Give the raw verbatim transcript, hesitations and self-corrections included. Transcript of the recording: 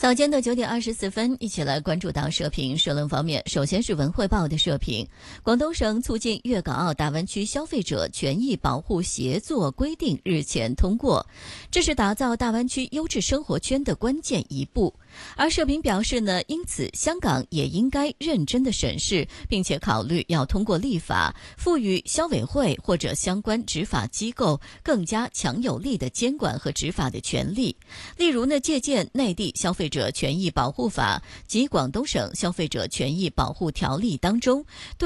早间的九点二十四分，一起来关注到社评社论方面。首先是文汇报的社评，广东省促进粤港澳大湾区消费者权益保护协作规定日前通过，这是打造大湾区优质生活圈的关键一步。而社评表示呢，因此香港也应该认真的审视，并且考虑要通过立法赋予消委会或者相关执法机构更加强有力的监管和执法的权利。例如呢，借鉴内地消费者权益保护法及广东省消费者权益保护条例当中，对